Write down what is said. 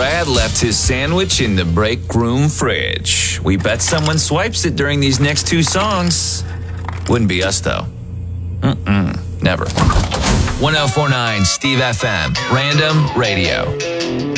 Brad left his sandwich in the break room fridge. We bet someone swipes it during these next two songs. Wouldn't be us, though. Never. 1049 Steve FM, Random Radio.